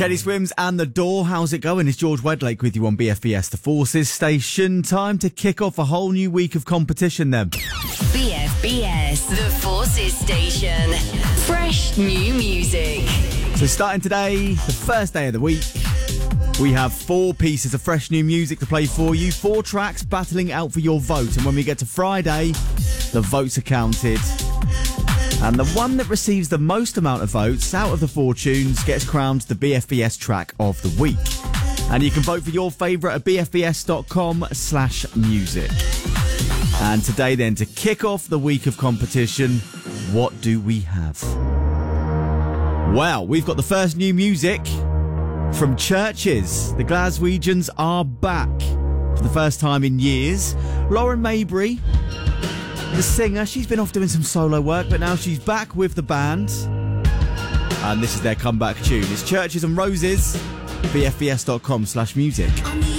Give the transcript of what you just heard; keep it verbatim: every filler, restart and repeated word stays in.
Teddy Swims and The Door. How's it going? It's George Wedlake with you on B F B S, the Forces station. Time to kick off a whole new week of competition then. B F B S, the Forces station. Fresh new music. So starting today, the first day of the week, we have four pieces of fresh new music to play for you. Four tracks battling out for your vote. And when we get to Friday, the votes are counted. And the one that receives the most amount of votes out of the four tunes gets crowned the B F B S track of the week. And you can vote for your favourite at bfbs.com slash music. And today then, to kick off the week of competition, what do we have? Well, we've got the first new music from Churches. The Glaswegians are back for the first time in years. Lauren Maybury, the singer, she's been off doing some solo work, but now she's back with the band. And this is their comeback tune. It's Churches and Roses, bfbs.com slash music.